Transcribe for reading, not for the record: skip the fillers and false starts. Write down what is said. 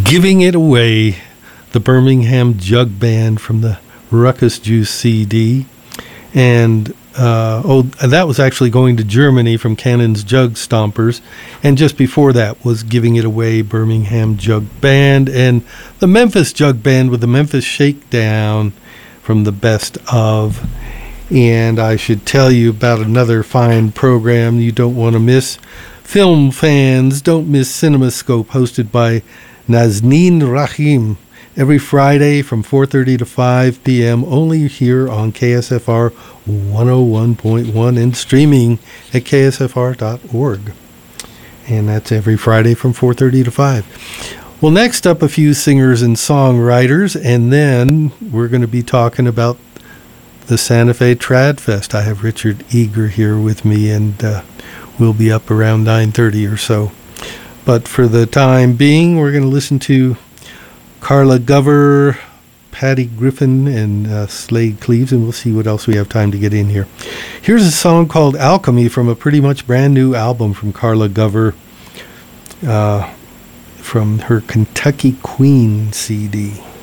Giving It Away, the Birmingham Jug Band from the Ruckus Juice CD. And that was actually Going to Germany from Cannon's Jug Stompers. And just before that was Giving It Away, Birmingham Jug Band. And the Memphis Jug Band with the Memphis Shakedown from the Best Of. And I should tell you about another fine program you don't want to miss. Film fans, don't miss CinemaScope, hosted by Nazneen Rahim, every Friday from 4:30 to 5 p.m. only here on KSFR 101.1 and streaming at ksfr.org. And that's every Friday from 4:30 to 5. Well, next up, a few singers and songwriters, and then we're going to be talking about the Santa Fe Trad Fest. I have Richard Eager here with me, and we'll be up around 9:30 or so. But for the time being, we're going to listen to Carla Gover, Patty Griffin, and Slade Cleaves, and we'll see what else we have time to get in here. Here's a song called Alchemy from a pretty much brand new album from Carla Gover, from her Kentucky Queen CD.